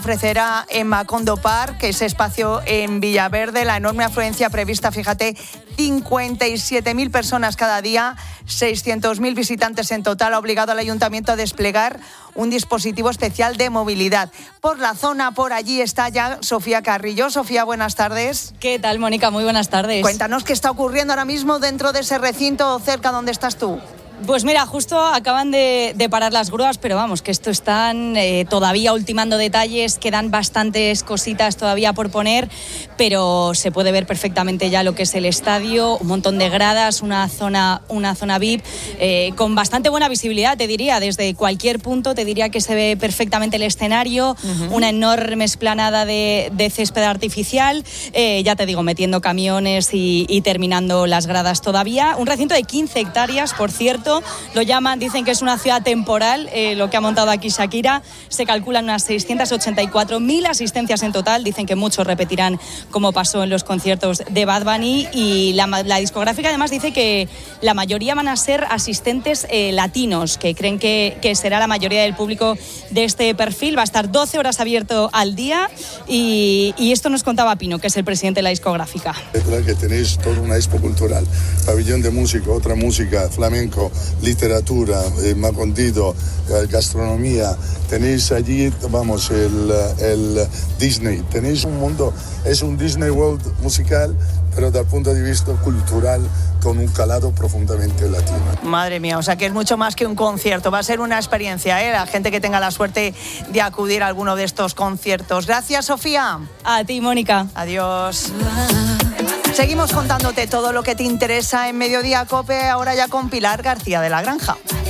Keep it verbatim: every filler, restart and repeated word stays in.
Ofrecerá en Macondo Park, ese espacio en Villaverde, la enorme afluencia prevista, fíjate, cincuenta y siete mil personas cada día, seiscientos mil visitantes en total, ha obligado al ayuntamiento a desplegar un dispositivo especial de movilidad. Por la zona, por allí está ya Sofía Carrillo. Sofía, buenas tardes. ¿Qué tal, Mónica? Muy buenas tardes. Cuéntanos qué está ocurriendo ahora mismo dentro de ese recinto cerca donde estás tú. Pues mira, justo acaban de, de parar las grúas, pero vamos, que esto están eh, todavía ultimando detalles, quedan bastantes cositas todavía por poner, pero se puede ver perfectamente ya lo que es el estadio, un montón de gradas, una zona, una zona V I P, eh, con bastante buena visibilidad, te diría, desde cualquier punto, te diría que se ve perfectamente el escenario, uh-huh. Una enorme esplanada de, de césped artificial, eh, ya te digo, metiendo camiones y, y terminando las gradas todavía, un recinto de quince hectáreas, por cierto. Lo llaman, dicen que es una ciudad temporal, eh, lo que ha montado aquí Shakira. Se calculan unas seiscientas ochenta y cuatro mil asistencias en total. Dicen que muchos repetirán como pasó en los conciertos de Bad Bunny. Y la, la discográfica además dice que la mayoría van a ser asistentes eh, latinos, que creen que, que será la mayoría del público de este perfil. Va a estar doce horas abierto al día y, y esto nos contaba Pino, que es el presidente de la discográfica. Es verdad que tenéis toda una expo cultural, pabellón de música, otra música, flamenco, literatura, eh, macondito, eh, gastronomía, tenéis allí, vamos, el, el Disney, tenéis un mundo, es un Disney World musical, pero desde el punto de vista cultural, con un calado profundamente latino. Madre mía, o sea que es mucho más que un concierto, va a ser una experiencia, ¿eh? La gente que tenga la suerte de acudir a alguno de estos conciertos. Gracias, Sofía. A ti, Mónica. Adiós. Seguimos contándote todo lo que te interesa en Mediodía COPE, ahora ya con Pilar García de la Granja.